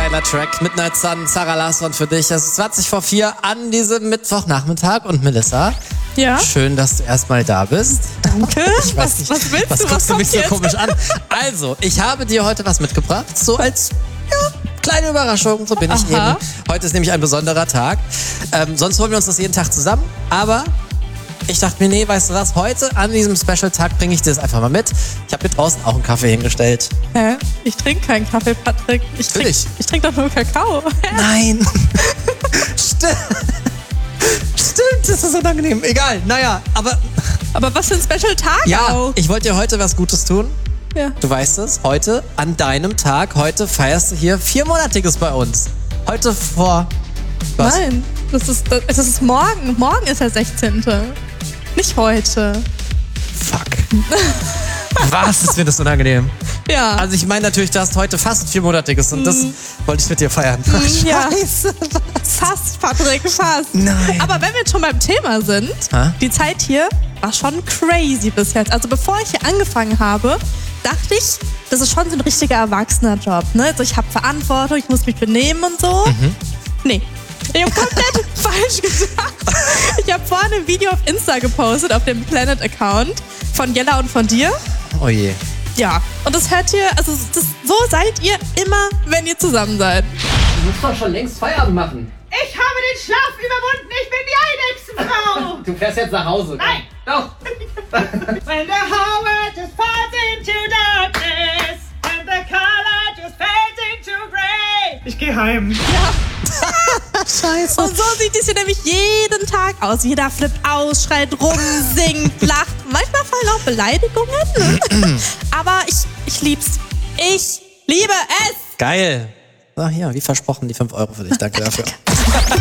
geiler Track. Midnight Sun, Sarah Larsson für dich. Es ist 20 vor 4 an diesem Mittwochnachmittag. Und Melissa, ja? Schön, dass du erstmal da bist. Danke. Ich weiß nicht, was willst was du? guckst du mich so komisch an? Also, ich habe dir heute was mitgebracht. So als kleine Überraschung. So bin ich eben. Heute ist nämlich ein besonderer Tag. Sonst holen wir uns das jeden Tag zusammen. Aber ich dachte mir, nee, weißt du was? Heute an diesem Special-Tag bringe ich dir das einfach mal mit. Ich habe hier draußen auch einen Kaffee hingestellt. Hä? Ich trinke keinen Kaffee, Patrick. Ich trink doch nur Kakao. Nein. Stimmt, das ist unangenehm. Egal, naja, aber... Aber was für ein Special-Tag Ja, auch. ich wollte dir heute was Gutes tun. Ja. Du weißt es, heute an deinem Tag, heute feierst du hier 4-monatiges bei uns. Heute vor... Was? Nein, das ist morgen. Morgen ist der 16. Nicht heute. Fuck. Was ist mir das unangenehm? Ja. Also ich meine natürlich, du hast heute fast 4-monatiges und das wollte ich mit dir feiern. Ja. Scheiße. Fast, Patrick, fast. Nein. Aber wenn wir jetzt schon beim Thema sind, die Zeit hier war schon crazy bis jetzt. Also bevor ich hier angefangen habe, dachte ich, das ist schon so ein richtiger Erwachsener-Job. Ne? Also ich habe Verantwortung, ich muss mich benehmen und so. Nee. Ich habe komplett falsch gedacht. Ich habe vorhin ein Video auf Insta gepostet, auf dem Planet-Account von Jella und von dir. Oh je. Ja, und das hört ihr, also so seid ihr immer, wenn ihr zusammen seid. Du musst doch schon längst Feierabend machen. Ich habe den Schlaf überwunden, ich bin die Eidechsenfrau. Du fährst jetzt nach Hause. Nein. Doch. When the whole world just falls into darkness and the color just fades into gray. Ich gehe heim. Scheiße. Und so sieht es hier nämlich jeden Tag aus. Jeder flippt aus, schreit rum, singt, lacht. Manchmal fallen auch Beleidigungen. Aber ich lieb's. Ich liebe es. Geil. So, hier, wie versprochen, die 5 Euro für dich. Danke dafür.